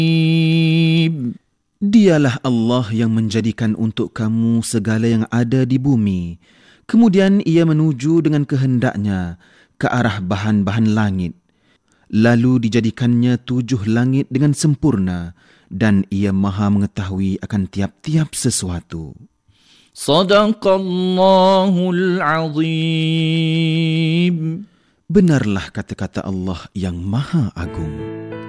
Dialah Allah yang menjadikan untuk kamu segala yang ada di bumi. Kemudian ia menuju dengan kehendaknya ke arah bahan-bahan langit. Lalu dijadikannya 7 langit dengan sempurna dan ia maha mengetahui akan tiap-tiap sesuatu. Sadaqallahul Azim. Benarlah kata-kata Allah yang maha agung.